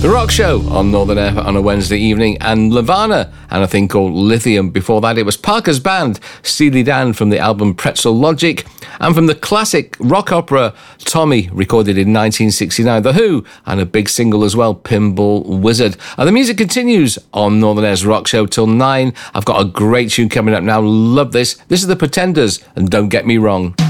The Rock Show on Northern Air on a Wednesday evening, and Nirvana and a thing called Lithium. Before that, it was Parker's Band, Steely Dan from the album Pretzel Logic, and from the classic rock opera Tommy, recorded in 1969, The Who, and a big single as well, Pinball Wizard. And the music continues on Northern Air's Rock Show till 9. I've got a great tune coming up now. Love this. This is The Pretenders, and Don't Get Me Wrong.